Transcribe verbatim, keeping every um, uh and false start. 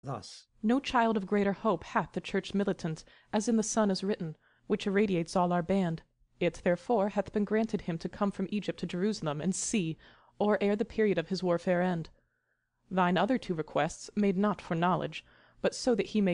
Thus, No child of greater hope hath the Church militant, as in the Son is written, which irradiates all our band. It, therefore, hath been granted him to come from Egypt to Jerusalem, and see, or ere the period of his warfare end. Thine other two requests made not for knowledge, but so that he may